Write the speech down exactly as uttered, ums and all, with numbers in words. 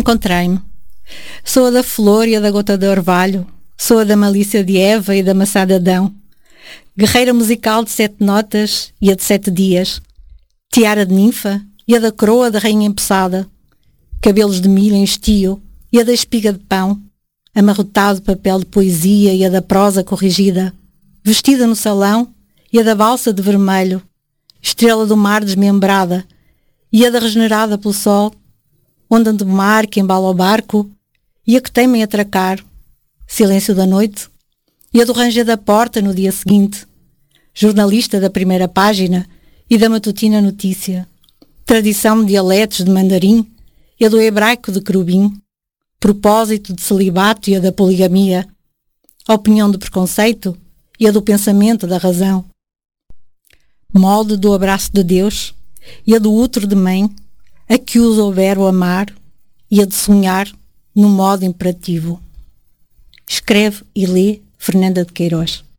Encontrei-me. Sou a da flor e a da gota de orvalho. Sou a da malícia de Eva e da maçã de Adão. Guerreira musical de sete notas e a de sete dias. Tiara de ninfa e a da coroa da rainha empeçada. Cabelos de milho em estio e a da espiga de pão. Amarrotado de papel de poesia e a da prosa corrigida. Vestida no salão e a da balsa de vermelho. Estrela do mar desmembrada e a da regenerada pelo sol. Onda do mar que embala o barco e a que teima em atracar. Silêncio da noite e a do ranger da porta no dia seguinte. Jornalista da primeira página e da matutina notícia. Tradição de dialetos de mandarim e a do hebraico de querubim. Propósito de celibato e a da poligamia. Opinião do preconceito e a do pensamento da razão. Molde do abraço de Deus e a do útero de mãe, a que usa o verbo amar e a de sonhar no modo imperativo. Escreve e lê Fernanda de Queiroz.